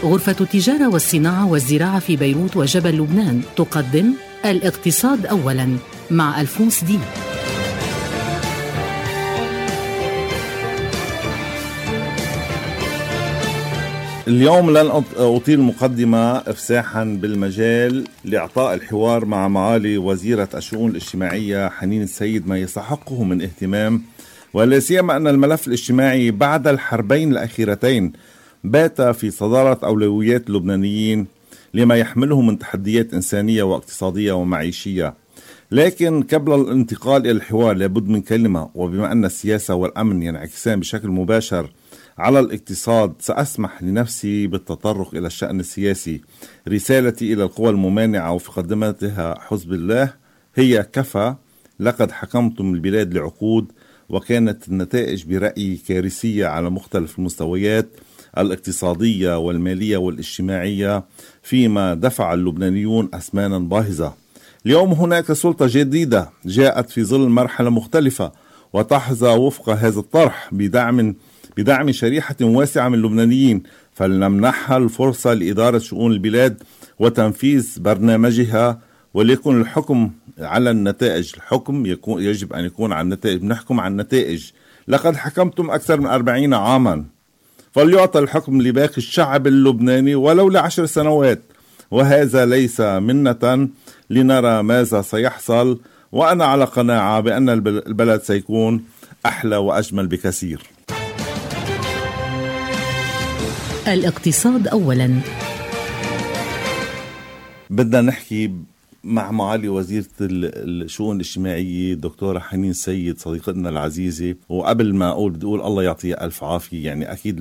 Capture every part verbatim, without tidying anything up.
غرفة التجارة والصناعة والزراعة في بيروت وجبل لبنان تقدم الاقتصاد أولاً مع ألفونس دي. اليوم لن أطيل مقدمة إفساحا بالمجال لإعطاء الحوار مع معالي وزيرة الشؤون الاجتماعية حنين السيد ما يستحقه من اهتمام، ولا سيما أن الملف الاجتماعي بعد الحربين الأخيرتين بات في صدارة أولويات اللبنانيين لما يحمله من تحديات إنسانية واقتصادية ومعيشية. لكن قبل الانتقال إلى الحوار لابد من كلمة، وبما أن السياسة والأمن ينعكسان بشكل مباشر على الاقتصاد سأسمح لنفسي بالتطرق إلى الشأن السياسي. رسالتي إلى القوى الممانعة وفي قدمتها حزب الله هي: كفى، لقد حكمتم البلاد لعقود وكانت النتائج برأيي كارثية على مختلف المستويات الاقتصادية والمالية والاجتماعية، فيما دفع اللبنانيون أثمانا باهظة. اليوم هناك سلطة جديدة جاءت في ظل مرحلة مختلفة وتحظى وفق هذا الطرح بدعم بدعم شريحة واسعة من اللبنانيين، فلنمنحها الفرصة لإدارة شؤون البلاد وتنفيذ برنامجها، وليكن الحكم على النتائج. الحكم يكون يجب أن يكون على النتائج، نحكم على النتائج. لقد حكمتم أكثر من أربعين عاما، فليعطى الحكم لباقي الشعب اللبناني ولو لعشر سنوات، وهذا ليس منة لنرى ماذا سيحصل. وأنا على قناعة بأن البلد سيكون أحلى وأجمل بكثير. الاقتصاد أولاً. بدنا نحكي مع معالي وزيرة الشؤون الاجتماعية دكتورة حنين السيد صديقتنا العزيزة. وقبل ما أقول بدي أقول الله يعطيها ألف عافية. يعني أكيد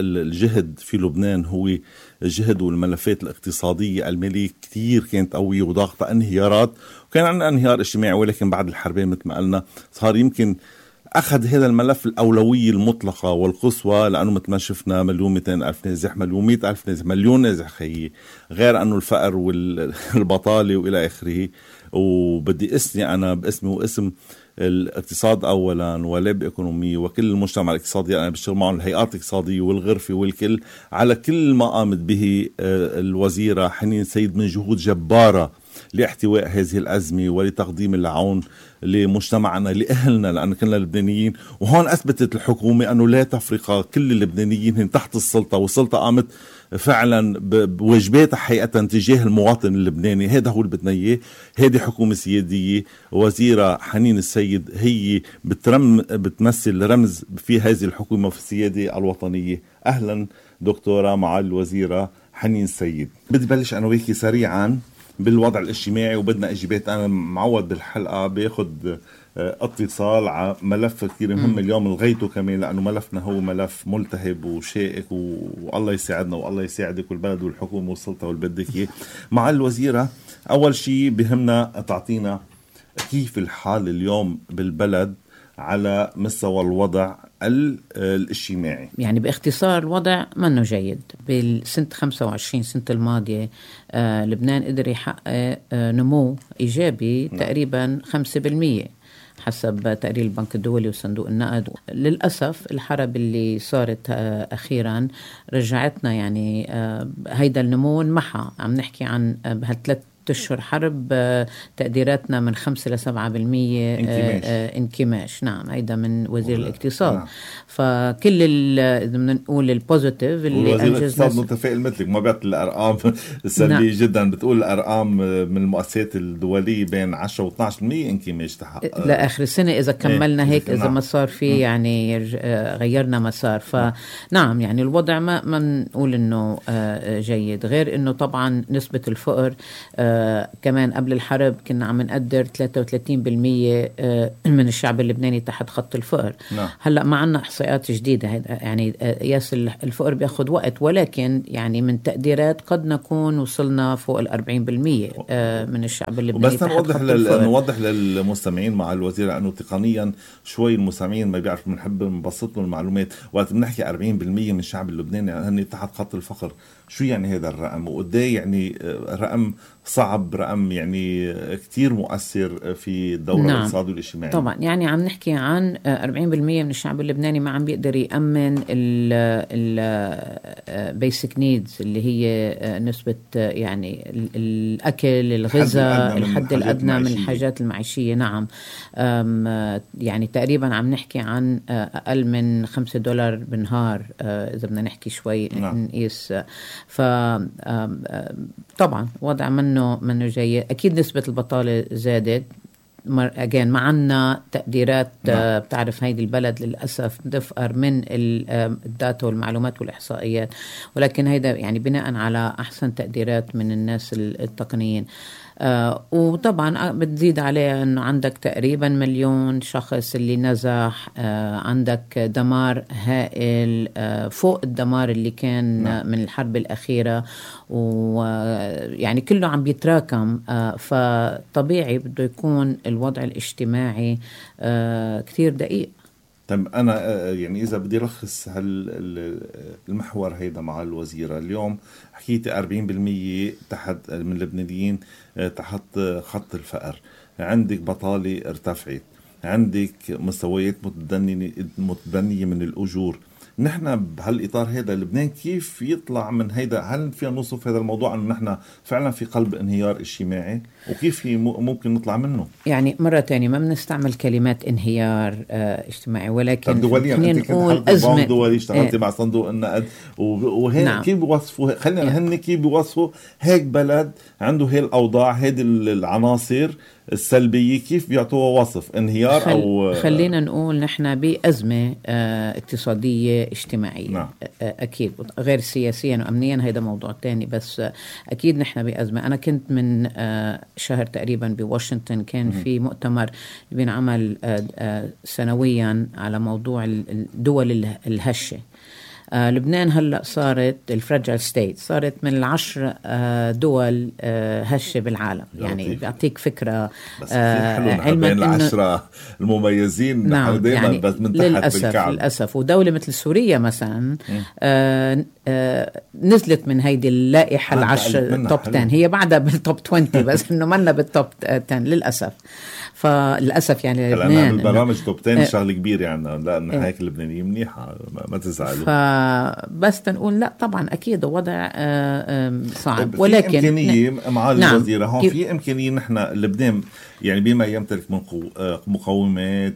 الجهد في لبنان هو جهد، والملفات الاقتصادية المالية كتير كانت قوية وضاغطة انهيارات، وكان عندنا انهيار اجتماعي، ولكن بعد الحربين مثل ما قلنا صار يمكن أخذ هذا الملف الأولوية المطلقة والقصوى، لأنه مثل ما شفنا مليون مئتين ألف نازح، مليون مئة ألف نازح، مليون نازح خيي، غير أنه الفقر والبطالة وإلى آخره. وبدي أسني أنا باسمي واسم الاقتصاد أولا ولاب إقونومي وكل المجتمع الاقتصادي أنا بشتغل معهم، الهيئات الاقتصادية والغرفة والكل، على كل ما قامت به الوزيرة حنين سيد من جهود جبارة لاحتواء هذه الأزمة ولتقديم العون لمجتمعنا لأهلنا، لأن كنا لبنانيين. وهون أثبتت الحكومة أنه لا تفرقة، كل اللبنانيين هن تحت السلطة، والسلطة قامت فعلا بواجباتها حقيقة تجاه المواطن اللبناني. هذا هو اللي بدنا إياه. هذه حكومة سيادية، وزيرة حنين السيد هي بترم بتمثل رمز في هذه الحكومة في السيادة الوطنية. أهلا دكتورة معالي الوزيرة حنين السيد. بدي بلش أنا وياكي سريعا بالوضع الاجتماعي، وبدنا اجابات. انا معود بالحلقه باخد اتصال على ملف كثير مهم اليوم لغيته كمان، لانه ملفنا هو ملف ملتهب وشائك، والله يساعدنا والله يساعدك والبلد والحكومه والسلطه والبدك اياه. مع الوزيره، اول شيء بهمنا تعطينا كيف الحال اليوم بالبلد على مستوى الوضع الاجتماعي. يعني باختصار الوضع منه جيد. بالسنة خمسة وعشرين سنة الماضية آه لبنان قدر يحقق آه نمو إيجابي م. تقريبا خمسة بالمية حسب تقرير البنك الدولي وصندوق النقد. للأسف الحرب اللي صارت آه أخيرا رجعتنا يعني آه هيدا النمو انمحى. عم نحكي عن آه بهالثلاث تشهر حرب تقديراتنا من خمسة لسبعة بالمية انكماش. انكماش نعم، هيدا من وزير الاقتصاد. نعم. فكل إذا بدنا نقول البوزيتيف اللي وزير الاقتصاد متفائل مثلك، ما بيعطي الأرقام سلبية. نعم. جدا. بتقول الأرقام من المؤسسات الدولية بين عشرة و اثناشر بالمية انكماش تحقق لآخر السنة إذا كملنا ايه. هيك إذا نعم. ما صار فيه يعني غيرنا مسار. فنعم يعني الوضع ما ما نقول إنه جيد، غير إنه طبعا نسبة الفقر آه كمان قبل الحرب كنا عم نقدر ثلاثة وثلاثين بالمية آه من الشعب اللبناني تحت خط الفقر. نعم. هلأ ما عنا إحصائيات جديدة، يعني قياس آه الفقر بياخد وقت، ولكن يعني من تقديرات قد نكون وصلنا فوق الأربعين بالمية آه من الشعب اللبناني تحت خط الفقر. بس نوضح للمستمعين مع الوزير، لأنه تقنيا شوي المستمعين ما بيعرفوا، بنحب نبسط له المعلومات. وقت بنحكي أربعين بالمية من الشعب اللبناني هن تحت خط الفقر، شو يعني هذا الرقم؟ وقديه يعني رقم صعب صعب، رقم يعني كتير مؤثر في الدورة نعم. الاقتصادية والاجتماعية. طبعا يعني عم نحكي عن أربعين بالمية من الشعب اللبناني ما عم بيقدر يأمن ال basic needs اللي هي نسبة يعني الأكل، الغذاء، الحد الأدنى من الحاجات المعيشية. نعم. يعني تقريبا عم نحكي عن أقل من خمسة دولار بالنهار إذا بدنا نحكي شوي. نعم. نقيس. ف طبعا وضع منه منه جيد. أكيد نسبة البطالة زادت. أجان ما عنا تقديرات. نعم. بتعرف هيدي البلد للأسف دفقر من الداتا والمعلومات والإحصائيات، ولكن هيدا يعني بناء على أحسن تقديرات من الناس التقنيين. آه وطبعا بتزيد عليها أنه عندك تقريبا مليون شخص اللي نزح. آه عندك دمار هائل آه فوق الدمار اللي كان. نعم. من الحرب الأخيرة، ويعني كله عم بيتراكم. آه فطبيعي بده يكون الوضع الاجتماعي آه كتير دقيق. طيب أنا يعني إذا بدي لخص المحور هيدا مع الوزيرة اليوم، حكيتي أربعين بالمية تحت من اللبنانيين تحت خط الفقر، عندك بطالة ارتفعت، عندك مستويات متدنية متدنية من الأجور. نحن بهالإطار هذا لبنان كيف يطلع من هيدا؟ هل فينا نوصف هذا الموضوع أنه نحن فعلا في قلب انهيار اجتماعي، وكيف ممكن نطلع منه؟ يعني مرة تانية ما بنستعمل كلمات انهيار اه اجتماعي، ولكن دوليا انت كنت أزمة دولي اشتغلتي اه مع صندوق النقد، وهين نعم. كيف بيوصفوا خلينا اه. هن كيف بيوصفوا هيك بلد عنده هي الأوضاع، هذه العناصر السلبية، كيف بيعطوها وصف انهيار؟ خل... أو خلينا نقول نحن بأزمة اه اقتصادية اجتماعية. نعم. اه أكيد غير سياسيا وأمنيا هيدا موضوع تاني، بس اه أكيد نحن بأزمة. أنا كنت من اه شهر تقريبا بواشنطن، كان م- في مؤتمر بينعمل اه اه سنويا على موضوع الدول الهشة. آه لبنان هلأ صارت الفراجيل ستيت، صارت من العشر آه دول آه هشة بالعالم. يعني بيعطيك فكرة. بس آه علما بين العشرة المميزين. نعم دايما يعني بس من تحت للأسف بالكعب. للأسف. ودولة مثل سوريا مثلا آه آه نزلت من هيدي اللائحة العشر توب عشرة، هي بعدها بالتوب عشرين بس إنه منا بالتوب عشرة للأسف. فللأسف يعني لبنان البرامج توب عشرة شغل كبير يعني، لأن اه هيك اللبنانية منيحة ما تزعلوا. بس تنقول لا طبعا أكيد وضع صعب، ولكن في إمكانية مع الوزيرة هون. في إمكانية نحن لبنان يعني بما يمتلك من مقومات،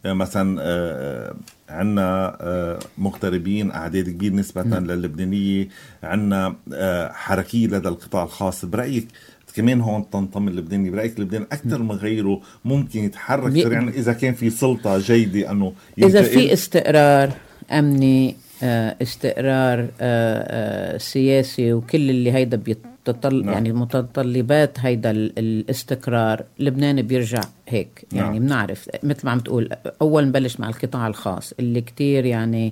مثلا عنا مغتربين أعداد كبير نسبة م. للبنانية، عنا حركية لدى القطاع الخاص. برأيك كمان هون تنضم اللبناني، برأيك لبنان أكثر من غيره ممكن يتحرك بي... يعني إذا كان في سلطة جيدة أنه إذا في استقرار أمني، استقرار سياسي، وكل اللي هيدا بيتطل نعم. يعني متطلبات هيدا الاستقرار، لبنان بيرجع هيك. يعني نعم. بنعرف مثل ما عم تقول أول نبلش مع القطاع الخاص اللي كتير يعني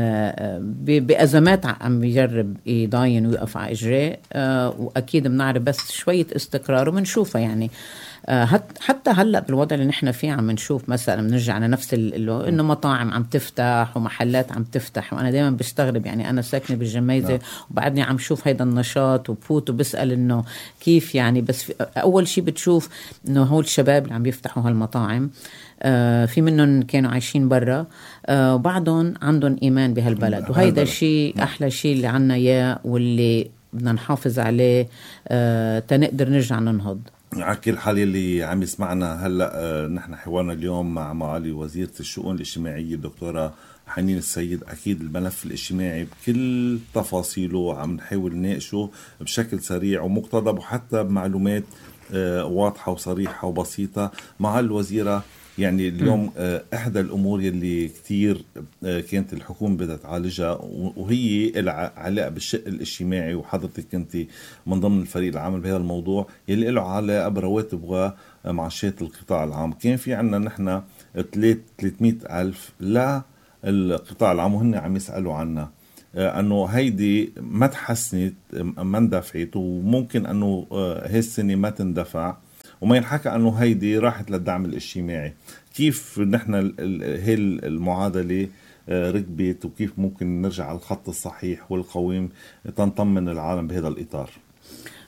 بأزمات عم يجرب يضاين ويقف على إجراء، وأكيد بنعرف بس شوية استقرار ومنشوفها. يعني حتى هلأ بالوضع اللي نحن فيه عم نشوف مثلا بنرجع على نفس إنه مطاعم عم تفتح ومحلات عم تفتح. وأنا دايما بستغرب، يعني أنا ساكنة بالجميزة نعم. وبعدني عم شوف هيدا النشاط وبفوت وبسأل إنه كيف يعني. بس أول شيء بتشوف إنه هول الشباب اللي عم بيفتحوا هالمطاعم آه في منهم كانوا عايشين برا آه وبعضهم عندهم إيمان بهالبلد، وهيدا الشيء أحلى شيء اللي عنا إياه واللي بدنا نحافظ عليه آه تنقدر نرجع ننهض. على كل حال اللي عم يسمعنا هلأ، آه نحن حوارنا اليوم مع معالي وزيرة الشؤون الاجتماعية الدكتورة حنين السيد. أكيد الملف الاجتماعي بكل تفاصيله عم نحاول نناقشه بشكل سريع ومقتضب، وحتى بمعلومات آه واضحة وصريحة وبسيطة مع الوزيرة. يعني اليوم آه إحدى الأمور يلي كتير آه كانت الحكومة بدها تعالجها، وهي العلاقة بالشق الاجتماعي، وحضرتك كنت من ضمن الفريق العامل بهذا الموضوع يلي له علاقة برواتب ومعاشات القطاع العام. كان في عنا نحن ثلاثمئة ألف للقطاع العام وهن عم يسألوا عنا آه أنه هيدي ما تحسنت ما اندفعت، وممكن أنه آه هاي السنة ما تندفع، وما ينحكى أنه هيدي راحت للدعم الاجتماعي. كيف نحن هاي المعادلة ركبت، وكيف ممكن نرجع على الخط الصحيح والقويم تنطمن العالم بهذا الإطار؟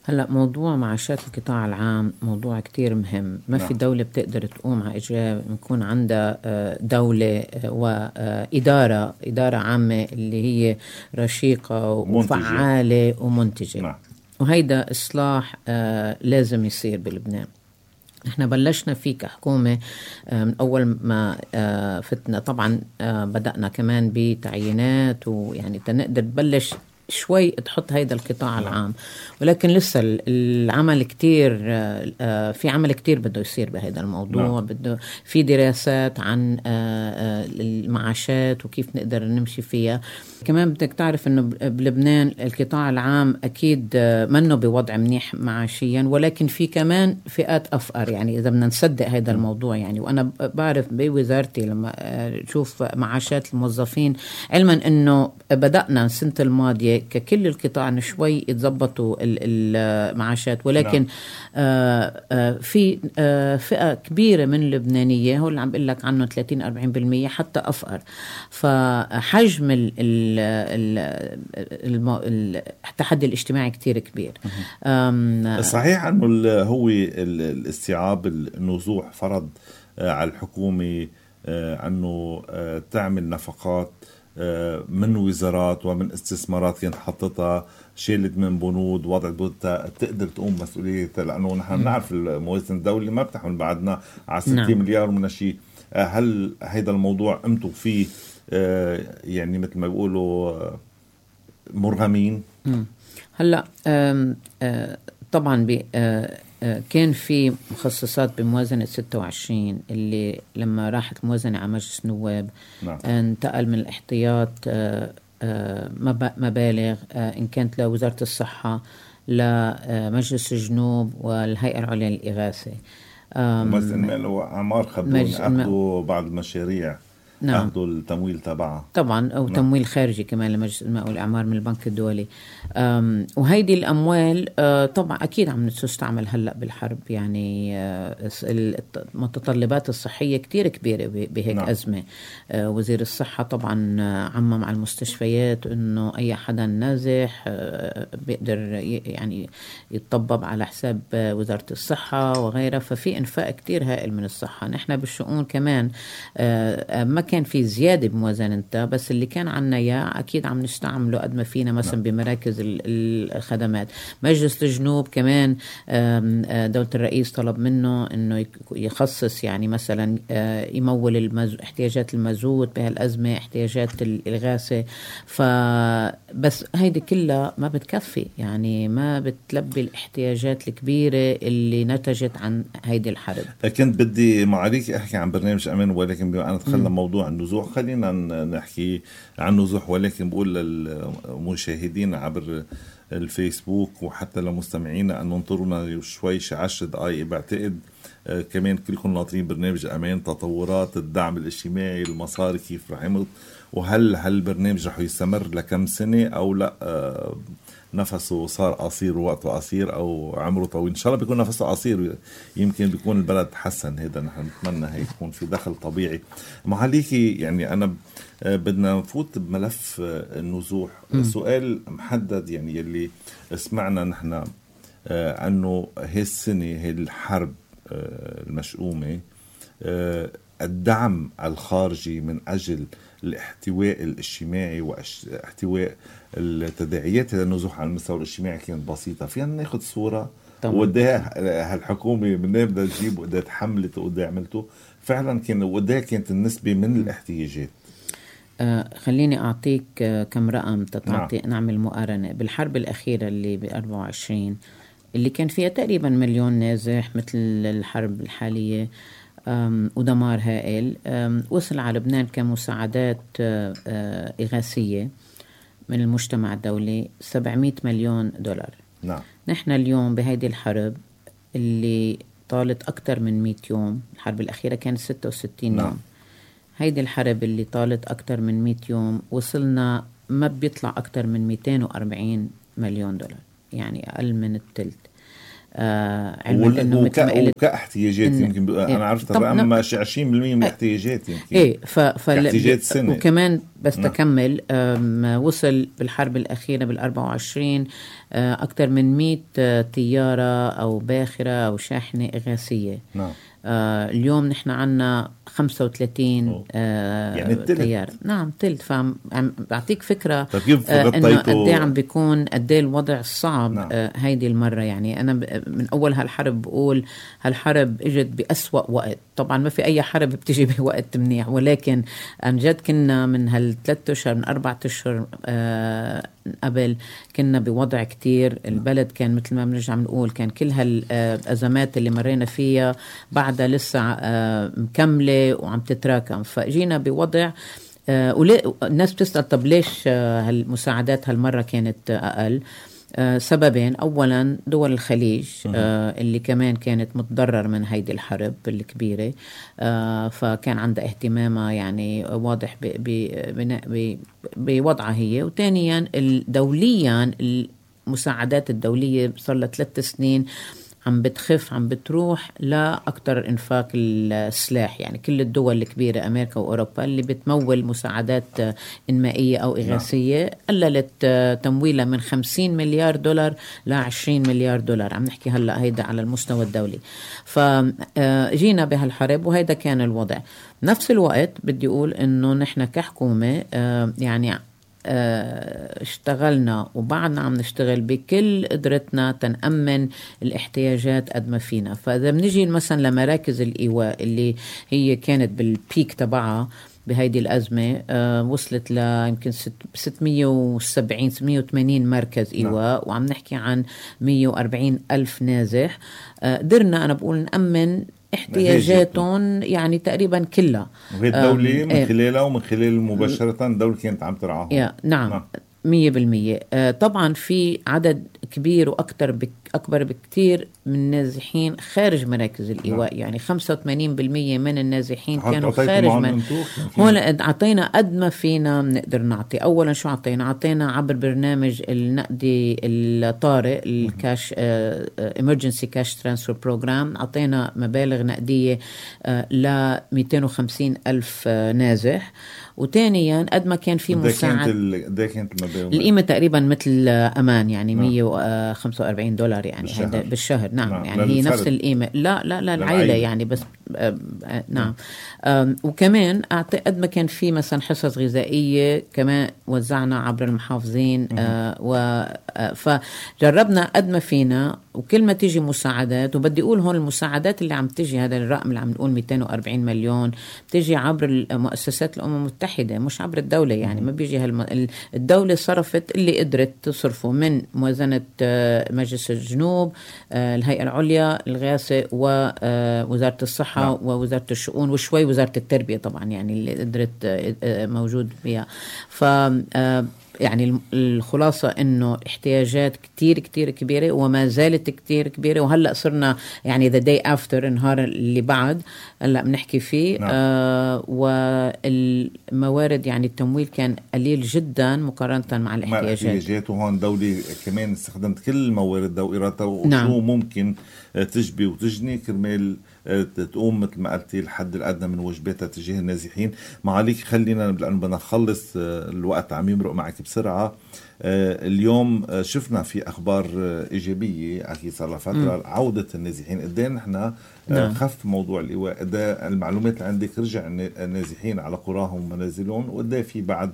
هلأ موضوع معاشات القطاع العام موضوع كتير مهم. ما نعم. في دولة بتقدر تقوم على إجراء يكون عندها دولة وإدارة إدارة عامة اللي هي رشيقة وفعالة ومنتجة. نعم. وهيدا إصلاح لازم يصير بلبنان. احنا بلشنا فيه كحكومة من أول ما فتنا. طبعا بدأنا كمان بتعيينات ويعني تنقدر تبلش شوي تحط هيدا القطاع العام، ولكن لسه العمل كتير، في عمل كتير بده يصير بهذا الموضوع. بده في دراسات عن المعاشات وكيف نقدر نمشي فيها. كمان بدك تعرف انه بلبنان القطاع العام اكيد منه بوضع منيح معاشيا، ولكن في كمان فئات افقر. يعني اذا بدنا نصدق هذا الموضوع يعني، وانا بعرف بوزارتي لما اشوف معاشات الموظفين، علما انه بدأنا السنة الماضية ككل القطاع شوي يتضبطوا المعاشات، ولكن آه آه في آه فئة كبيرة من اللبنانية هو اللي عم بقول لك عنه ثلاثين أربعين بالمية حتى أفقر. فحجم ال ال التحدي الاجتماعي كتير كبير. صحيح أنه هو الاستيعاب النزوح فرض على الحكومة أنه تعمل نفقات من وزارات ومن استثمارات كانت حطتها، شيلت من بنود، وضعت بنود تقدر تقوم مسؤوليتها، لأنه نحن نعرف الموازنة الدولي ما بتحمل بعدنا على ستين نعم. مليار من الشيء. هل هيدا الموضوع أنتوا فيه يعني مثل ما بيقولوا مرغمين؟ هلأ طبعا ب كان في مخصصات بموازنة ستة وعشرين اللي لما راحت الموازنة على مجلس النواب نعم. انتقل من الاحتياط مبالغ إن كانت لوزارة الصحة، لمجلس الجنوب والهيئة العليا للإغاثة. مجلس المال وعمار خدوا أخذوا بعض المشاريع. نعم. أخذوا التمويل تبعها طبعا، أو نعم. تمويل خارجي كمان لمجلس الماء والإعمار من البنك الدولي. وهيدي الأموال طبعا أكيد عم تستعمل هلأ بالحرب. يعني المتطلبات الصحية كتير كبيرة بهيك نعم. أزمة. وزير الصحة طبعا عمم على المستشفيات أنه أي حدا نازح بيقدر يعني يتطبب على حساب وزارة الصحة وغيرها. ففي إنفاق كتير هائل من الصحة. نحن بالشؤون كمان ما كان في زيادة بموازنتها، بس اللي كان عنا إياه أكيد عم نستعمله قد ما فينا مثلا بمراكز الخدمات. مجلس الجنوب كمان دولة الرئيس طلب منه إنه يخصص يعني مثلا يمول المز... احتياجات المازوت بهالأزمة، احتياجات الإغاثة. فبس هيدي كلها ما بتكفي، يعني ما بتلبي الاحتياجات الكبيرة اللي نتجت عن هيدي الحرب. كنت بدي معاليك أحكي عن برنامج أمان، ولكن بما أنا تخلى موضوع النزوح خلينا نحكي عن النزوح. ولكن بقول للمشاهدين عبر الفيسبوك وحتى لمستمعينا أن ننطرونا شوي عشر دقائق. بعتقد كمان كلكم ناطرين برنامج أمان، تطورات الدعم الاجتماعي، المصاري كيف رح يمض، وهل هل البرنامج رح يستمر لكم سنة أو لا نفسه صار قصير ووقته قصير أو عمره طويل. إن شاء الله بيكون نفسه قصير، يمكن بيكون البلد تحسن. هذا نحن نتمنى هيك يكون في دخل طبيعي. معاليكي يعني أنا بدنا نفوت بملف النزوح. السؤال محدد يعني يلي سمعنا نحن أنه هي السنة هي الحرب المشؤومة، الدعم الخارجي من أجل الاحتواء الاجتماعي واحتواء التداعيات هذا النزوح على المستوى الاجتماعي كانت بسيطة. فينا ناخد صورة وقدها هالحكومة من بدها تجيب وقدها تحملت وقدها عملته فعلا كان، وقدها كانت النسبة من الاحتياجات. آه خليني أعطيك آه كم رقم تتعطي نعم. نعمل مقارنة. بالحرب الأخيرة اللي بأربعة وعشرين اللي كان فيها تقريبا مليون نازح مثل الحرب الحالية ودمار هائل، وصل على لبنان كمساعدات إغاثية من المجتمع الدولي سبعمائة مليون دولار. نعم. نحن اليوم بهيدي الحرب اللي طالت أكتر من مئة يوم، الحرب الأخيرة كانت ستة وستين نعم. يوم. هيدي الحرب اللي طالت أكتر من مئة يوم وصلنا ما بيطلع أكتر من مئتين وأربعين مليون دولار، يعني أقل من الثلث. آه علما انه وك... وكاحتياجات إن... يمكن ب... انا عرفت الرقم ماشي عشرين بالمية من الاحتياجات يمكن ايه ف... ف... احتياجات سنة. وكمان بس نعم. تكمل وصل بالحرب الأخيرة بالأربعة وعشرين أكثر من مئة طيارة أو باخرة أو شاحنة إغاثية. نعم. آه اليوم نحن عنا خمسة وثلاثين آه يعني طيارة. نعم تلت. فبعطيك فكرة آه إنه قد ايه عم بيكون قد ايه الوضع الصعب. نعم. آه هيدي المرة يعني أنا من أول هالحرب بقول هالحرب إجت بأسوأ وقت. طبعا ما في أي حرب بتيجي بوقت منيح، ولكن عن جد كنا من هالثلاث أشهر من أربعة أشهر آه قبل كنا بوضع كتير. البلد كان مثل ما بنرجع بنقول كان كل هالأزمات اللي مرينا فيها بعدها لسه مكملة وعم تتراكم. فجينا بوضع آه الناس بتسأل طب ليش هالمساعدات هالمرة كانت أقل؟ آه سببين. أولا دول الخليج آه اللي كمان كانت متضرر من هيدي الحرب الكبيرة، آه فكان عندها اهتمامها يعني واضح بوضعها هي. وثانيا دوليا المساعدات الدولية صار لها ثلاث سنين عم بتخف، عم بتروح لأكتر إنفاق السلاح. يعني كل الدول الكبيرة أمريكا وأوروبا اللي بتمول مساعدات إنمائية أو إغاثية قللت تمويلها من خمسين مليار دولار ل عشرين مليار دولار. عم نحكي هلأ هيدا على المستوى الدولي. فجينا بهالحرب وهيدا كان الوضع. نفس الوقت بدي أقول إنه نحن كحكومة يعني اه اشتغلنا وبعدنا عم نشتغل بكل قدرتنا تنأمن الاحتياجات قد ما فينا. فإذا بنجي مثلا لمراكز الإيواء اللي هي كانت بالبيك تبعها بهيدي الأزمة آه وصلت ليمكن ستمية وسبعين ستمية وثمانين مركز إيواء. وعم نحكي عن مية وأربعين ألف نازح. آه قدرنا أنا بقول نأمن احتياجاتهم يعني تقريبا كلها. وهي الدولة من خلالها ومن خلال مباشرة الدولة كانت عم ترعاهم. نعم مية بالمية. آه طبعا في عدد كبير وأكتر بك أكبر بكتير من نازحين خارج مراكز الإيواء. نعم. يعني خمسة وثمانين بالمية من النازحين كانوا خارج من هون. عطينا قد ما فينا نقدر نعطي. أولا شو عطينا؟ عطينا عبر برنامج النقدي الطارئ الكاش emergency cash transfer program عطينا مبالغ نقدية ل مئتين وخمسين ألف نازح. وثانيا قد ما كان في مساعد ده كانت القيمة تقريبا مثل أمان يعني مية وخمسة وأربعين دولار يعني بالشهر, بالشهر. نعم, نعم. يعني هي نفس القيمة. لا لا لا العائلة يعني بس آه آه نعم آه وكمان قد ما كان في مثلا حصص غذائية كمان وزعنا عبر المحافظين. آه و آه فجربنا قد ما فينا وكل ما تيجي مساعدات. وبدي أقول هون المساعدات اللي عم تيجي هذا الرقم اللي عم نقول مئتين وأربعين مليون تيجي عبر مؤسسات الأمم المتحدة مش عبر الدولة. يعني ما بيجي هالم... الدولة صرفت اللي قدرت تصرفه من موازنة مجلس الجنوب، الهيئة العليا للغاثة ووزارة الصحة نعم. ووزارة الشؤون وشوي وزارة التربية طبعا يعني اللي قدرت موجود بها. ف يعني الخلاصة إنه احتياجات كتير كتير كبيرة وما زالت كتير كبيرة. وهلأ صرنا يعني the day after النهار اللي بعد هلأ بنحكي فيه. نعم. آه والموارد يعني التمويل كان قليل جدا مقارنة مع الاحتياجات. مع الاحتياجات وهون دولة كمان استخدمت كل الموارد وإرادتها وشو نعم. ممكن تجبي وتجني كرمال تقوم مثل ما قلتي الحد الأدنى من واجباتها تجاه النازحين. معاليك خلينا لأنه بدنا نخلص الوقت عم يمرق معك بسرعة. اليوم شفنا في أخبار إيجابية أكيد صار لها فترة م. عودة النازحين. قد ايه نحن نعم. خف موضوع الإيواء؟ قد ايه المعلومات اللي عندك رجع النازحين على قراهم ومنازلهم؟ وقد ايه في بعد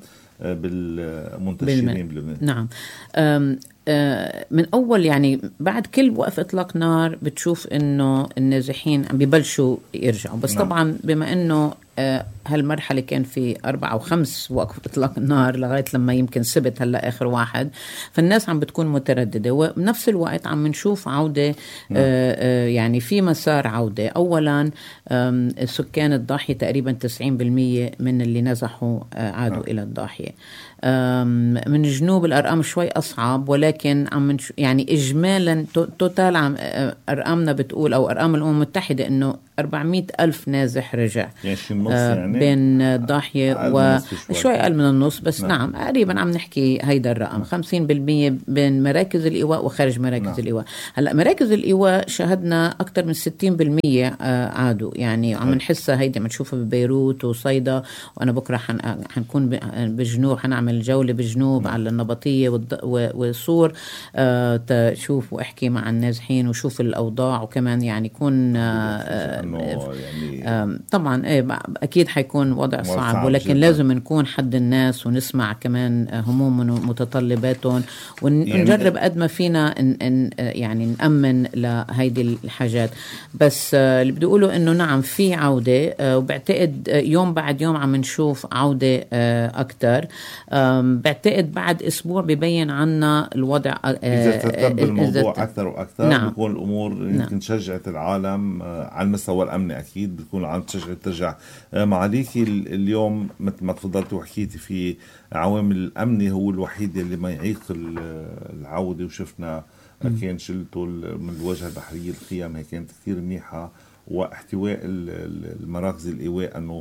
بالمنتشرين بلبنان؟ نعم أم من أول يعني بعد كل وقف إطلاق نار بتشوف إنه النازحين عم بيبلشوا يرجعوا. بس نعم. طبعا بما إنه هالمرحلة كان في أربعة أو خمس وقف إطلاق النار لغاية لما يمكن سبت هلا آخر واحد، فالناس عم بتكون مترددة. وبنفس الوقت عم نشوف عودة نعم. يعني في مسار عودة. أولا سكان الضاحية تقريبا تسعين بالمية من اللي نزحوا عادوا نعم. إلى الضاحية. من الجنوب الأرقام شوي أصعب، ولكن عم يعني إجمالا توتال عم أرقامنا بتقول أو أرقام الأمم المتحدة إنه أربعمائة ألف نازح رجع يعني النص يعني بين الضاحية وشوي أقل من النص، بس نعم, نعم تقريبا عم نحكي هيدا الرقم نعم. خمسين بالمية بين مراكز الإيواء وخارج مراكز نعم. الإيواء. هلأ مراكز الإيواء شاهدنا أكتر من ستين بالمية عادوا، يعني عم نحسها هيدا عم نشوفها ببيروت وصيدا، وأنا بكرة حن... حنكون بالجنوب، حنعمل جولة بالجنوب نعم. على النبطية والض... والصور أه تشوف وأحكي مع النازحين وشوف الأوضاع، وكمان يعني يكون أه يعني طبعا ايه اكيد حيكون وضع صعب, صعب ولكن جداً. لازم نكون حد الناس ونسمع كمان همومهم ومتطلباتهم ونجرب قد ما فينا إن إن يعني نأمن لهيدي الحاجات. بس اللي بدي اقوله انه نعم في عودة، وبعتقد يوم بعد يوم عم نشوف عودة اكتر. بعتقد بعد اسبوع ببين عنا الوضع اذا ترتب الموضوع اكثر واكثر نعم. بيكون الامور يمكن نعم. شجعت العالم على المستوى الأمني أكيد بتكون عم تشجع ترجع. معاليكي اليوم مثل ما تفضلت وحكيتي في عوامل الأمني هو الوحيد اللي ما يعيق العودة، وشفنا كان شلته من الواجهة البحرية الخيام هي كانت كثير منيحة، واحتواء المراكز الإيواء أنه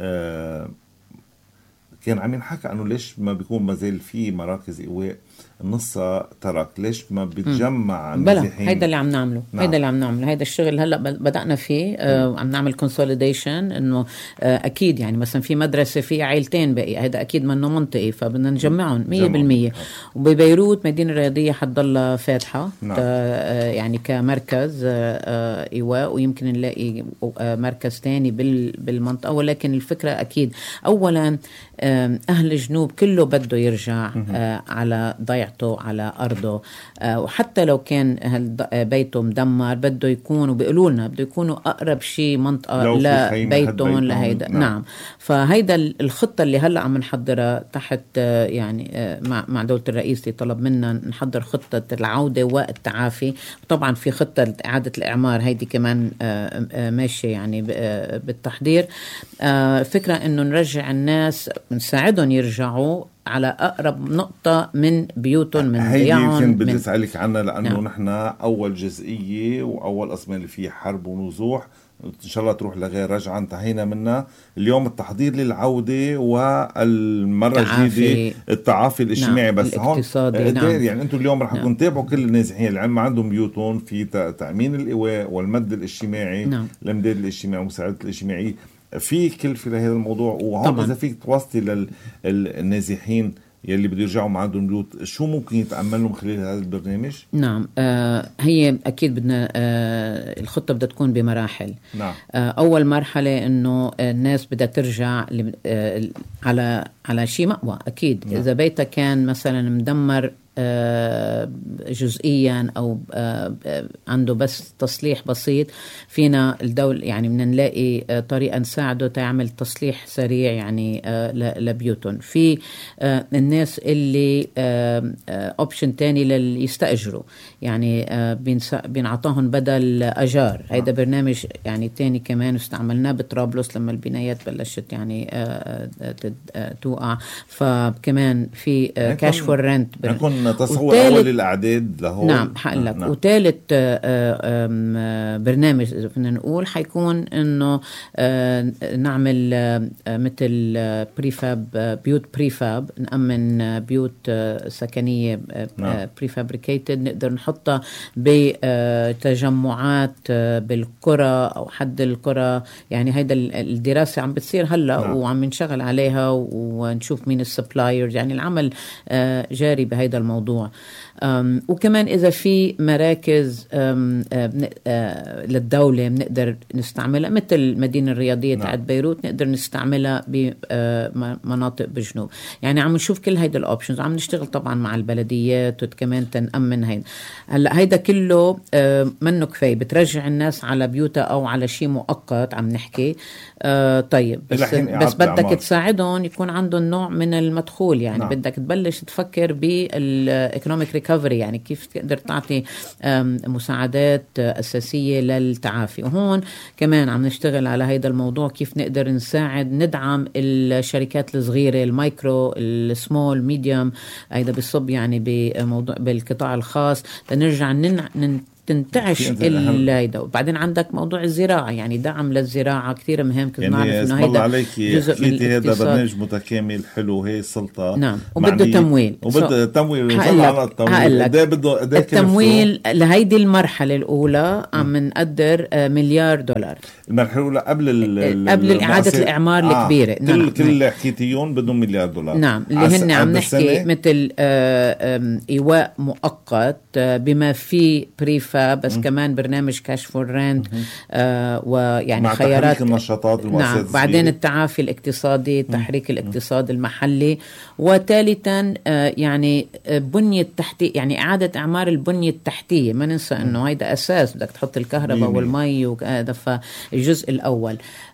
كان عم ينحكى أنه ليش ما بيكون ما زال في مراكز إيواء نصها ترك، ليش ما بتجمع بلا هيدا اللي عم نعمله نعم. هيدا اللي عم نعمله هيدا الشغل هلا بدأنا فيه آه عم نعمل كونسوليديشن انه آه اكيد يعني مثلا في مدرسة في عائلتين باقي، هيدا اكيد منه منطقي فبدنا نجمعهم مية بالمية. وببيروت مدينة الرياضية حتضل فاتحة نعم. آه يعني كمركز آه ايواء، ويمكن نلاقي آه مركز تاني بالمنطقة، ولكن الفكرة اكيد اولا آه اهل الجنوب كله بده يرجع آه على ضيعته على أرضه، آه وحتى لو كان بيته مدمر بده يكون، وبيقولوا لنا بده يكونوا أقرب شيء منطقة لبيتهم لهيدا نعم. نعم فهيدا الخطة اللي هلأ عم نحضرها تحت آه يعني آه مع, مع دولة الرئيس اللي طلب منا نحضر خطة العودة والتعافي. طبعا في خطة إعادة الإعمار هيدي كمان آه آه ماشية يعني آه بالتحضير. آه فكرة إنه نرجع الناس نساعدهم يرجعوا على أقرب نقطة من بيوتهم من ضياعهم. هيدي بدي أسألك عنها لأنه نعم. نحن أول جزئية وأول أصلا اللي فيه حرب ونزوح إن شاء الله تروح لغير رجعة انتهينا منها. اليوم التحضير للعودة والمرة الجديدة التعافي الاجتماعي نعم. بس هون نعم. يعني أنتم اليوم رح نكون تابعوا كل النازحين اللي ما عندهم بيوتهم في تأمين الإيواء والمد الاجتماعي نعم. المداد الاجتماعي ومساعدة الاجتماعي في كلفة لهذا الموضوع. وهون إذا فيك توصلي للنازحين يلي بده يرجعوا مع عندهم بيوت شو ممكن يتأملوا من خلال هذا البرنامج؟ نعم آه هي أكيد بدنا آه الخطة بدها تكون بمراحل نعم. آه أول مرحلة إنه الناس بدها ترجع آه على على شيء مأوى أكيد نعم. إذا بيتك كان مثلا مدمر جزئيا أو عنده بس تصليح بسيط فينا الدولة يعني بدنا نلاقي طريقة نساعده تعمل تصليح سريع يعني لبيوتهم. في الناس اللي اوبشن تاني للي يستأجروا يعني بينعطاهم بدل أجار. هيدا برنامج يعني تاني كمان استعملناه بطرابلس لما البنايات بلشت يعني توقع، فكمان في كاش فور رنت تصور أول الأعداد لهون نعم حقلك نعم. وثالث برنامج إذا بدنا نقول حيكون إنه نعمل مثل بريفاب بيوت بريفاب نأمن بيوت سكنية نعم. بريفابريكيتد نقدر نحطها بتجمعات بالقرى أو حد القرى. يعني هيدا الدراسة عم بتصير هلأ نعم. وعم نشغل عليها ونشوف مين السبلايرز يعني العمل جاري بهيدا الموضوع. وكمان إذا في مراكز أم أم أه للدولة بنقدر نستعملها مثل المدينة الرياضية نعم. تاعت بيروت نقدر نستعملها بمناطق بجنوب. يعني عم نشوف كل هيدا الأوبشنز، عم نشتغل طبعا مع البلديات وكمان تنأمن هيدا. هلا هيدا كله منه كفاية بترجع الناس على بيوتها أو على شيء مؤقت عم نحكي أه طيب بس, بس بدك تساعدهم يكون عندهم نوع من المدخول يعني نعم. بدك تبلش تفكر بال الايكونوميك ريكفري، يعني كيف تقدر تعطي مساعدات أساسية للتعافي. وهون كمان عم نشتغل على هذا الموضوع، كيف نقدر نساعد ندعم الشركات الصغيرة، المايكرو السمول ميديوم، هيدا بيصب يعني بموضوع بالقطاع الخاص، لنرجع نن... نن... تنتعش هيدا. وبعدين عندك موضوع الزراعة، يعني دعم للزراعة كثير مهم، كنا يعني نعرف انه هيدا جزء من الاقتصاد. هذا برنامج متكامل حلو، هي السلطة نعم وبده تمويل وبده تمويل على التمويل. قد بده التمويل لهيدي المرحلة الأولى عم نقدر مليار دولار. المرحلة الأولى قبل ال قبل إعادة الإعمار آه. الكبيرة. كل نعم. كل اللي حكيتيون بدهم مليار دولار. نعم اللي هن عم نحكي مثل إيواء مؤقت بما في بريفا، بس م. كمان برنامج كاش فور رينت آه ويعني مع خيارات تحريك النشاطات نعم. بعدين التعافي الاقتصادي، تحريك م. الاقتصاد المحلي، وثالثا آه يعني بنية تحتية، يعني إعادة إعمار البنية التحتية. ما ننسى إنه هيدا أساس، بدك تحط الكهرباء والمي وهذا. فالجزء الأول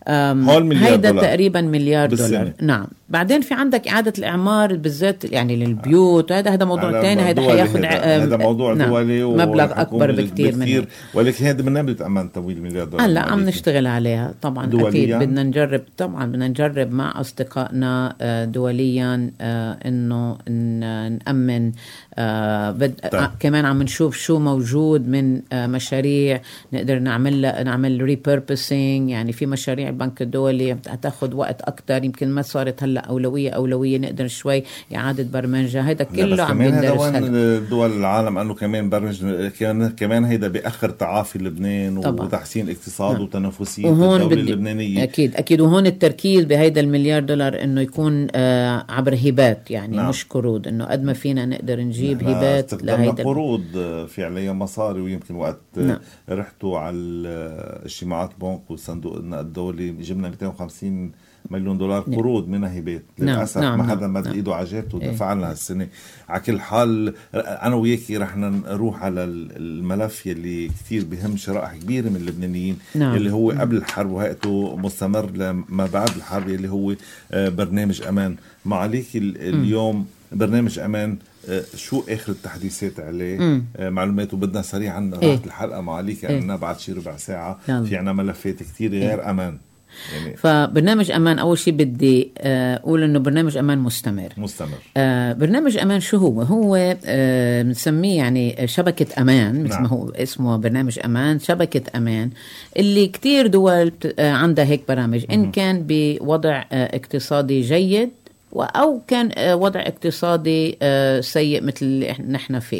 هيدا تقريبا مليار دولار. نعم. بعدين في عندك إعادة الإعمار بالذات يعني للبيوت، هذا هذا موضوع ثاني، هذا حياخد هذا موضوع نعم. دولي مبلغ أكبر بكتير منه، ولكن هذا برنامج بتأمن تمويل مليار دولار. هلا عم نشتغل عليها طبعا دولياً. أكيد بدنا نجرب طبعا بدنا نجرب مع أصدقائنا دوليا إنه نأمن. بد... طيب. كمان عم نشوف شو موجود من مشاريع نقدر نعمل نعمل ريبيربسينج، يعني في مشاريع البنك الدولي هتاخد وقت أكتر، يمكن ما صارت هلا أولوية أولوية نقدر شوي إعادة برمجة. هذا كله عم يندرس. هذا دول العالم أنه كمان برمج كمان كمان هيدا بأخر تعافي لبنان طبعا. وتحسين اقتصاد نعم. وتنافسية الدولة اللبنانية. أكيد أكيد. وهون التركيز بهيدا المليار دولار إنه يكون آه عبر هبات، يعني نعم. مش قروض، إنه قد ما فينا نقدر نجيب هبات لهيدا قروض في عليها مصاري. ويمكن وقت نعم. رحتوا على اجتماعات بنك والصندوق الدولي جبنا مئتين وخمسين مليون دولار قروض منها هبات. للأسف نعم. ما حدا مد إيده على جيبته ودفع لنا هالسنة. على كل حال أنا وياكي رح نروح على الملف يلي كتير بهم شرائح كبيرة من اللبنانيين نعم. يلي هو قبل الحرب وهيئته مستمر لما بعد الحرب، يلي هو برنامج أمان. معاليك اليوم برنامج أمان شو آخر التحديثات عليه؟ معلومات وبدنا سريعا راحت إيه؟ الحلقة معاليك يعني إيه؟ بعد شي ربع ساعة نعم. في عنا ملفات كتير غير إيه؟ أمان. يعني فبرنامج أمان أول شيء بدي أقول إنه برنامج أمان مستمر مستمر. آه برنامج أمان شو هو؟ هو آه بنسميه يعني شبكة أمان، مثل نعم. ما هو اسمه برنامج أمان، شبكة أمان اللي كتير دول آه عندها هيك برامج، إن كان بوضع آه اقتصادي جيد أو كان وضع اقتصادي سيء مثل اللي نحن فيه.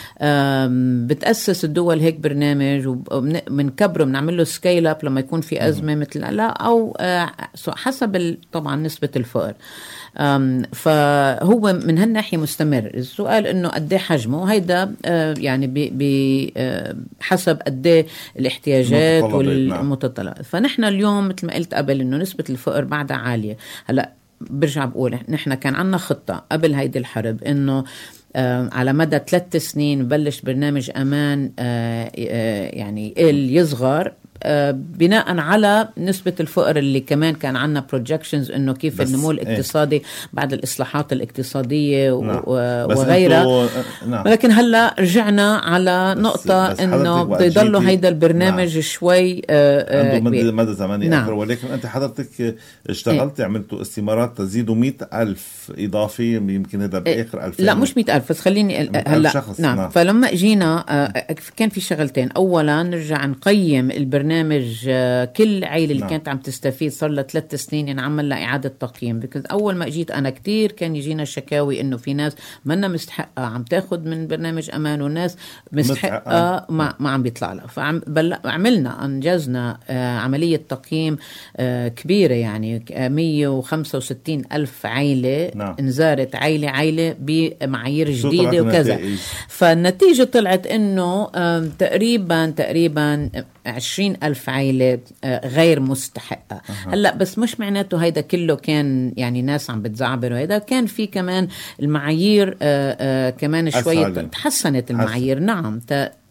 بتأسس الدول هيك برنامج وبنكبره، بنعمل له سكيل اب لما يكون في أزمة مثل لا أو حسب طبعا نسبة الفقر. فهو من هالناحية مستمر. السؤال إنه قديه حجمه، هيدا يعني بحسب قديه الاحتياجات والمتطلبات. فنحن اليوم مثل ما قلت قبل إنه نسبة الفقر بعدها عالية. هلأ برجع بقول نحن كان عنا خطة قبل هيدي الحرب إنه آه على مدى ثلاث سنين بلش برنامج أمان آه آه يعني يصغر آه بناء على نسبة الفقر اللي كمان كان عنا projections إنه كيف النمو الاقتصادي إيه؟ بعد الإصلاحات الاقتصادية نعم. وغيرها نعم. ولكن هلا رجعنا على نقطة بس بس إنه بده يضلوا هيدا البرنامج نعم. شوي آه عنده مدى, مدى زمني نعم. أكثر. ولكن أنت حضرتك اشتغلت إيه؟ عملتوا استمارات تزيدوا مئة ألف إضافي، يمكن هذا بآخر ألفين. لا مش مئة ألف بس خليني هلا نعم. نعم. فلما جينا آه كان في شغلتين. أولا نرجع نقيم البرنامج برنامج كل عائلة اللي نعم. كانت عم تستفيد صار لها ثلاث سنين ينعمل لها إعادة تقييم. بكز أول ما جيت أنا كتير كان يجينا شكاوي إنه في ناس منا مستحقة عم تاخد من برنامج أمان وناس مستحقة ما, ما عم بيطلع لها. فعملنا أنجزنا عملية تقييم كبيرة، يعني مية وخمسة وستين ألف عائلة نعم. انزارت عائلة عائلة بمعايير جديدة وكذا. فالنتيجة طلعت إنه تقريبا تقريبا عشرين ألف عائلة غير مستحقة. أه. هلأ بس مش معناته هيدا كله كان يعني ناس عم بتزعبر، وهيدا كان في كمان المعايير آآ آآ كمان شوية تحسنت المعايير حسن. نعم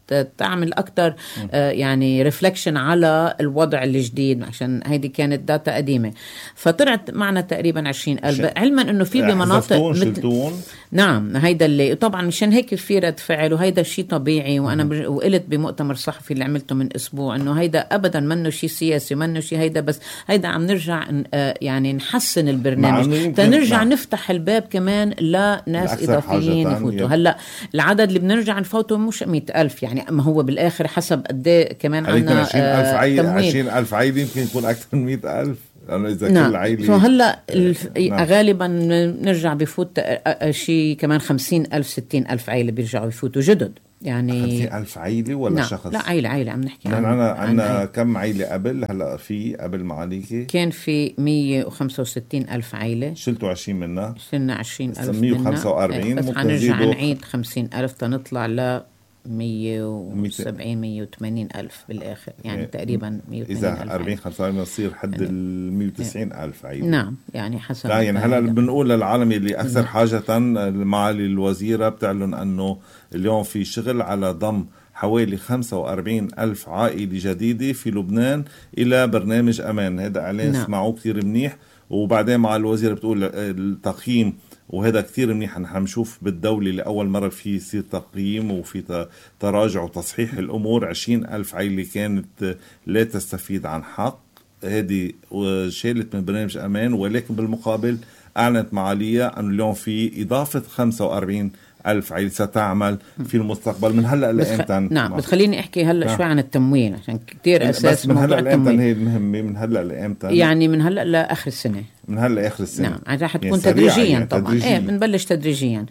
تعمل أكتر آه يعني ريفلكشن على الوضع الجديد، عشان هيدي كانت داتا قديمة. فطلعت معنا تقريبا عشرين ألف، علما أنه في بمناطق مثل نعم هيدا اللي طبعا مشان هيك في رد فعل، وهيدا شيء طبيعي. وأنا بج... وقلت بمؤتمر صحفي اللي عملته من أسبوع أنه هيدا أبدا منه شيء سياسي، منه شيء، هيدا بس هيدا عم نرجع آه يعني نحسن البرنامج تنرجع نعم. نفتح الباب كمان لناس إضافيين يفوتوا. هلأ العدد اللي بنرجع نفوته مش مئة ألف، يعني ما هو بالآخر حسب قد ايه كمان عنا عشرين ألف عيل، عشرين ألف عيل يمكن يكون أكثر من مئة ألف، لأنه إذا نعم. كل عيلة فهلا الف... نعم. غالبا نرجع بفوت شيء كمان خمسين ألف ستين ألف عيلة بيرجعوا يفوتوا جدد. يعني خمسين ألف عيلة ولا نعم. شخص؟ لا عيلة عيلة عم نحكي يعني عنا عنا كم عيلة قبل هلا في قبل معاليكي؟ كان في مية وخمسة وستين ألف عيلة، شلتوا عشرين منها؟ شلنا عشرين ألف مية وخمسة وأربعين، بس حنرجع نعيد خمسين ألف تنطلع ل مية وسبعين مية وثمانين ألف بالآخر، يعني, يعني تقريبا مية وثمانين ألف. إذا أربعين خمسة وأربعين بصير حد ال مية وتسعين ألف عيلة. نعم يعني حسب. لا يعني هلا بنقول للعالم اللي أكثر نعم. حاجة معالي الوزيرة بتعلن أنه اليوم في شغل على ضم حوالي خمسة وأربعين ألف عائلة جديدة في لبنان إلى برنامج أمان. هذا إعلان نعم. سمعوه كتير منيح. وبعدين مع الوزيرة بتقول التقييم، وهذا كتير منيح. نحن نشوف بالدولة لأول مرة في يصير تقييم وفي تراجع وتصحيح الأمور. عشرين ألف عائلة كانت لا تستفيد عن حق، هذه شالت من برنامج أمان، ولكن بالمقابل أعلنت معالية أن اليوم في إضافة خمسة وأربعين ألف عائلة ستعمل في المستقبل من هلأ لإمتى. نعم بتخليني أحكي هلأ نعم. شوي عن التموين عشان كتير أساس من هلأ لإمتى هي المهمة؟ من هلأ لإمتى؟ يعني من هلأ لآخر السنة. من هلأ آخر السنة. نعم عشان حتكون يعني تدريجيا يعني طبعا تدريجيا. ايه بنبلش تدريجيا،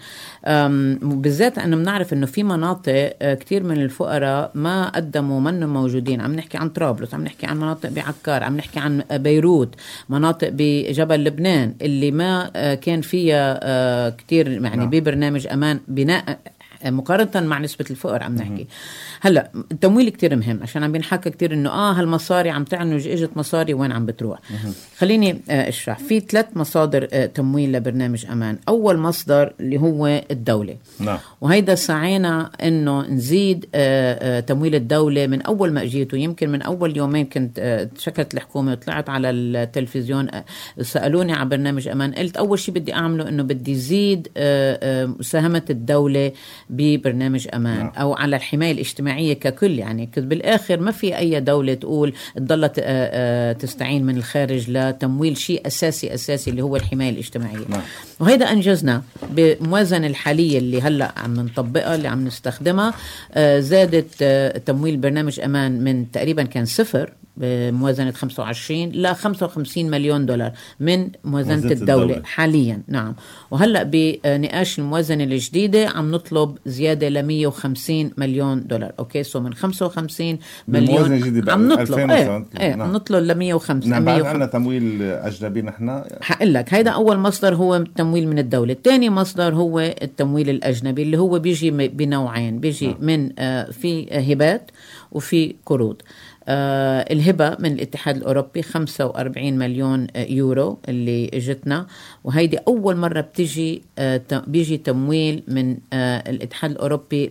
بالذات أنه بنعرف أنه في مناطق كتير من الفقراء ما قدموا منهم موجودين. عم نحكي عن طرابلس، عم نحكي عن مناطق بعكار، عم نحكي عن بيروت، مناطق بجبل لبنان اللي ما كان فيها كتير يعني نعم. ببرنامج أمان بناء مقارنة مع نسبة الفقر. عم نحكي هلا التمويل كتير مهم، عشان عم بينحكى كتير انه اه هالمصاري عم تعنج اجت مصاري وين عم بتروح. خليني آه اشرح. في ثلاث مصادر آه تمويل لبرنامج امان. اول مصدر اللي هو الدولة نعم. وهيدا سعينا انه نزيد آه آه تمويل الدولة من اول ما اجيته. يمكن من اول يومين كنت آه شكلت الحكومة وطلعت على التلفزيون آه سألوني عن برنامج امان. قلت اول شيء بدي اعمله انه بدي زيد آه آه مساهمة الدولة ببرنامج أمان نعم. أو على الحماية الاجتماعية ككل. يعني بالآخر ما في أي دولة تقول تضلت تستعين من الخارج لتمويل شيء أساسي أساسي اللي هو الحماية الاجتماعية نعم. وهذا أنجزنا بموازنة الحالية اللي هلأ عم نطبقها اللي عم نستخدمها. زادت تمويل برنامج أمان من تقريبا كان صفر بموازنة خمسة وعشرين ل خمسة وخمسين مليون دولار من موازنة الدولة, الدولة حاليا نعم. وهلأ بنقاش الموازنة الجديدة عم نطلب زيادة ل مية وخمسين مليون دولار. أوكي سو من خمسة وخمسين مليون عم نطلب ايه, ايه نعم. نطلب ل مية وخمسين. نعم بعد عنا تمويل أجنبي نحن. حقول لك هيدا أول مصدر هو تمويل من الدولة. الثاني مصدر هو التمويل الأجنبي اللي هو بيجي بنوعين. بيجي نعم. من آه في هبات وفي قروض. آه الهبة من الاتحاد الأوروبي خمسة وأربعين مليون يورو اللي اجتنا، وهيدي أول مرة بتجي آه بيجي تمويل من آه الاتحاد الأوروبي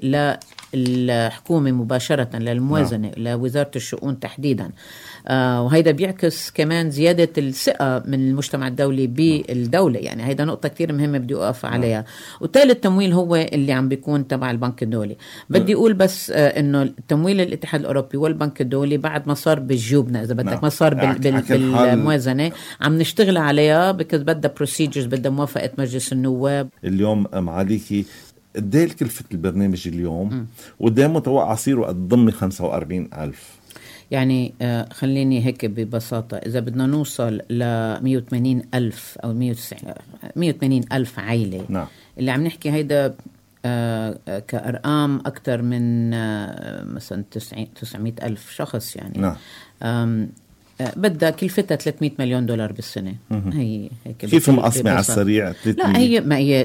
للحكومة مباشرة للموازنة نعم. لوزارة الشؤون تحديدا. آه وهيدا بيعكس كمان زيادة الثقة من المجتمع الدولي بالدولة. يعني هيدا نقطة كتير مهمة بدي أقف عليها نعم. والثالث تمويل هو اللي عم بيكون تبع البنك الدولي. بدي أقول بس آه إنه تمويل الاتحاد الأوروبي والبنك الدولي بعد ما صار بجيوبنا إذا بدك نعم. ما صار بال بال بالموازنة عم نشتغل عليها بكز بدها بروسيجرز، بدها موافقة مجلس النواب. اليوم معاليكي قديه كلفة البرنامج اليوم وقديه متوقع يصيروا قد ضمن خمسة وأربعين ألف؟ يعني آه خليني هيك ببساطة، إذا بدنا نوصل ل مية وثمانين ألف أو مية وثمانين ألف عائلة نعم. اللي عم نحكي هيدا آه كأرقام أكتر من آه مثلا تسعمية ألف شخص يعني نعم. آه بدها كلفتها ثلاثمية مليون دولار بالسنة. هي هيك كيف مقسمة على السريع؟ لا هي ما هي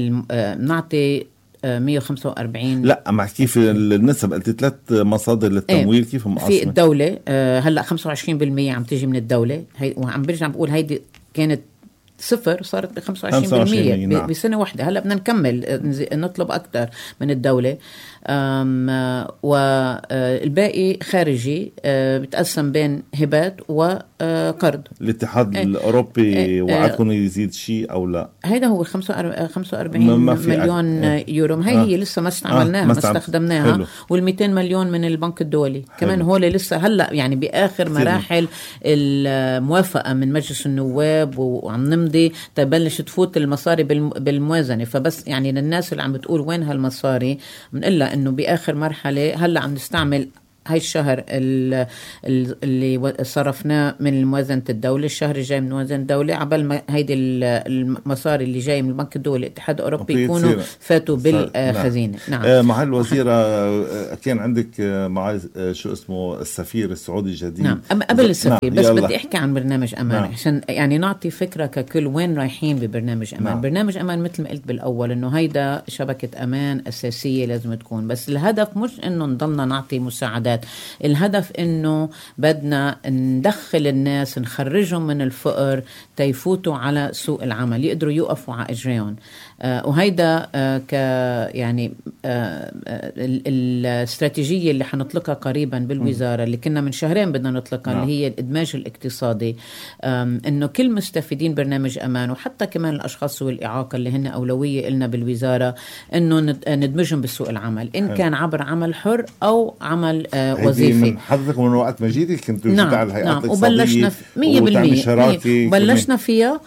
نعطي مية وخمسة وأربعين. لا مع كيف النسب؟ قلت ثلاث مصادر للتمويل ايه كيف مقسمة؟ في الدولة آه هلا خمسة وعشرين بالمية عم تيجي من الدولة. هي وعم برجع بقول هيدي كانت صفر صارت ب خمسة وعشرين بالمية نعم. بسنة واحدة. هلأ بدنا نكمل نطلب أكثر من الدولة، والباقي خارجي بتقسم بين هبات وقرض. الاتحاد الأوروبي وعدكم يزيد شيء أو لا؟ هيدا هو خمسة وأربعين مليون يورو. هاي هي لسه ما استعملناها آه. ما استخدمناها، والمئتين مليون من البنك الدولي حلو. كمان هو لسه هلأ يعني بآخر مراحل الموافقة من مجلس النواب، وعم نمضي تبلش تفوت المصاري بالموازنة. فبس يعني للناس اللي عم بتقول وين هالمصاري، بنقلها إنه بآخر مرحلة هلأ عم نستعمل هاي الشهر اللي صرفناه من موازنة الدولة، الشهر الجاي من موازنة الدولة، عبال ما هيدي المصاري اللي جاي من البنك الدولي الاتحاد الأوروبي يكونوا فاتوا بالخزينة. نعم, نعم. آه مع الوزيرة كان عندك مع شو اسمه السفير السعودي الجديد. نعم قبل السفير نعم. بس بدي أحكي عن برنامج أمان نعم. عشان يعني نعطي فكرة ككل وين رايحين ببرنامج أمان. نعم. برنامج أمان مثل ما قلت بالأول إنه هيدا شبكة أمان أساسية لازم تكون، بس الهدف مش إنه نضلنا نعطي مساعدات، الهدف إنه بدنا ندخل الناس نخرجهم من الفقر تيفوتوا على سوق العمل، يقدروا يوقفوا على إجريهم. آه وهيدا آه ك يعني آه الاستراتيجية اللي حنطلقها قريبا بالوزارة اللي كنا من شهرين بدنا نطلقها نعم. اللي هي الإدماج الاقتصادي، إنه كل مستفيدين برنامج أمان وحتى كمان الأشخاص ذوي الإعاقة اللي هن أولوية إلنا بالوزارة إنه ندمجهم بالسوق العمل، إن كان عبر عمل حر أو عمل آه وظيفي. حضرتك من وقت مجيدك كنتوا نعم. على الهيئات نعم. الاقتصادية وبلشنا مية بالمية بلشنا فيها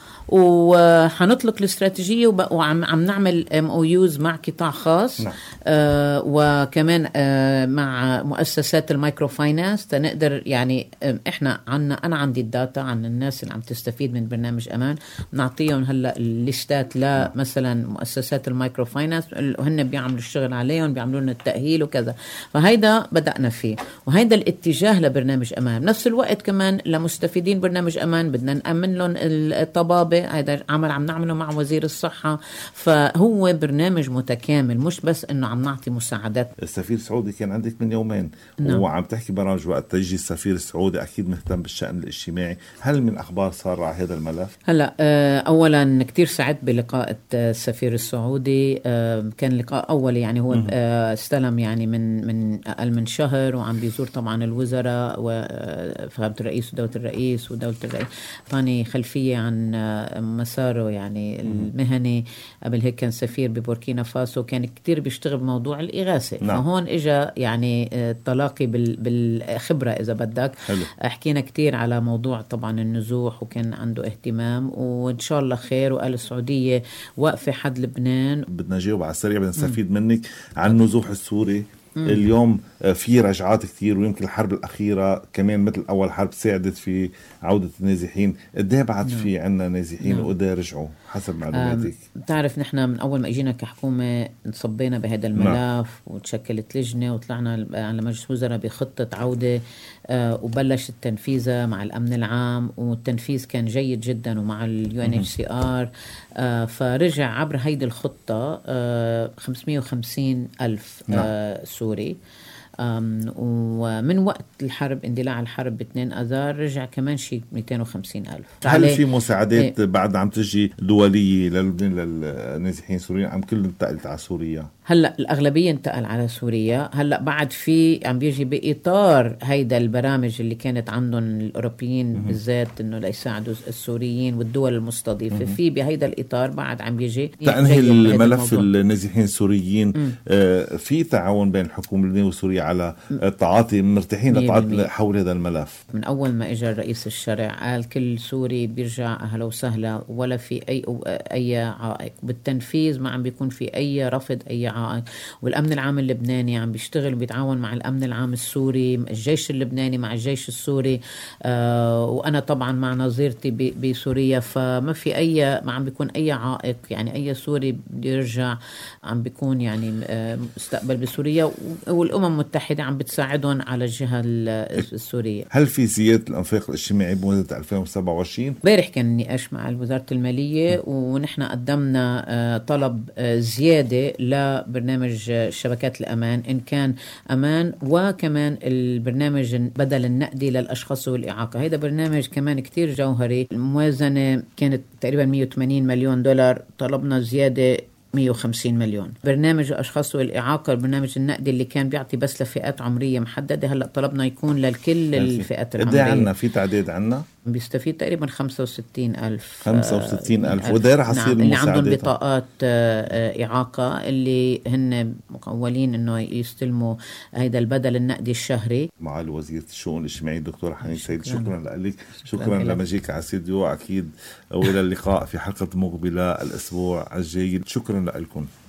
وحنطلق الاستراتيجية وعم عم نعمل ام او يوز مع قطاع خاص نعم. آه وكمان آه مع مؤسسات المايكرو فاينانس تنقدر يعني آه احنا عنا انا عندي الداتا عن الناس اللي عم تستفيد من برنامج امان، نعطيهم هلا الليستات لمثلا مؤسسات المايكرو فاينانس وهن بيعملوا الشغل عليهم، بيعملوا لنا التأهيل وكذا. فهيدا بدأنا فيه وهيدا الاتجاه لبرنامج امان. بنفس الوقت كمان لمستفيدين برنامج امان بدنا نأمن لهم الطبابة، هذا عمل عم نعمله مع وزير الصحة. فهو برنامج متكامل مش بس انه عم نعطي مساعدات. السفير السعودي كان عندك من يومين نعم. وعم تحكي برامج وقت تيجي السفير السعودي اكيد مهتم بالشأن الاجتماعي، هل من اخبار صار على هذا الملف؟ هلا اولا كتير سعدت بلقاء السفير السعودي، كان لقاء اولي يعني هو استلم يعني من من اقل من شهر وعم بيزور طبعا الوزراء وفخامة الرئيس ودولة الرئيس ودولة الرئيس، فاني خلفية عن مساره يعني المهني. قبل هيك كان سفير ببوركينا فاسو، كان كتير بيشتغل بموضوع الإغاثة نعم. فهون إجا يعني التلاقي بالخبرة إذا بدك حلو. حكينا كتير على موضوع طبعا النزوح وكان عنده اهتمام وإن شاء الله خير. وقال السعودية واقفة حد لبنان. بدنا نجاوب على السريع، بدنا نستفيد منك عن النزوح السوري. مم. اليوم في رجعات كتير ويمكن الحرب الأخيرة كمان مثل أول حرب ساعدت في عودة النازحين. قديه بعد نعم. في عنا نازحين نعم. وقديه رجعوا حسب معلوماتك؟ بتعرف نحن من أول ما إجينا كحكومة انصبينا بهذا الملف نعم. وتشكلت لجنة وطلعنا على مجلس وزراء بخطة عودة آه وبلش التنفيذ مع الأمن العام، والتنفيذ كان جيد جدا ومع اليو ان اتش سي ار. آه فرجع عبر هيدي الخطة آه خمسمية وخمسين ألف نعم. آه سوري. ومن وقت الحرب اندلاع الحرب باثنين أذار رجع كمان شيء مئتين وخمسين ألف. هل في مساعدات ايه؟ بعد عم تجي دولية للبنان للنازحين السوريين عم كل انتقلت على سوريا؟ هلا الأغلبية انتقل على سوريا. هلا بعد في عم بيجي بإطار هيدا البرامج اللي كانت عندهم الأوروبيين بالذات إنه ليساعدوا السوريين والدول المستضيفة، في بهيدا الإطار بعد عم بيجي تأنهي الملف النازحين السوريين. آه في تعاون بين الحكومة اللبنانية وسوريا على التعاطي، مرتاحين للتعاطي حول هذا الملف؟ من أول ما إجا الرئيس الشرع قال كل سوري بيرجع أهلا وسهلا ولا في أي أي عائق بالتنفيذ، ما عم بيكون في أي رفض أي عائق. والأمن العام اللبناني عم بيشتغل وبيتعاون مع الأمن العام السوري، الجيش اللبناني مع الجيش السوري. آه وأنا طبعا مع نظيرتي بسوريا، فما في أي ما عم بيكون أي عائق. يعني أي سوري بيرجع عم بيكون يعني آه مستقبل بسوريا، والأمم المتحدة عم بتساعدهم على الجهة السورية. هل في زيادة الأنفاق الاجتماعي بموازنة ألفين وسبعة وعشرين؟ بارح كان نقاش مع وزارة المالية ونحن قدمنا آه طلب آه زيادة ل برنامج شبكات الأمان، إن كان أمان، وكمان البرنامج بدل النقدي للأشخاص والإعاقة. هذا برنامج كمان كتير جوهري. الموازنة كانت تقريبا مية وثمانين مليون دولار، طلبنا زيادة مية وخمسين مليون. برنامج الأشخاص والإعاقة، البرنامج النقدي اللي كان بيعطي بس لفئات عمرية محددة، هلأ طلبنا يكون للكل الفئات العمرية. قد عنا في تعداد عنا؟ بيستفيد تقريبا خمسة وستين ألف. خمسة وستين ألف. وده رح يصير نعم. اللي عندهم بطاقات إعاقة، اللي هن مقولين إنه يستلموا هيدا البدل النقدي الشهري. معالي وزيرة الشؤون الاجتماعية دكتورة حنين سيد، شكرا لك، شكرا, شكرا لمجيك على الاستديو أكيد، وإلى اللقاء في حلقة مقبلة الأسبوع الجاي. شكرا لكم.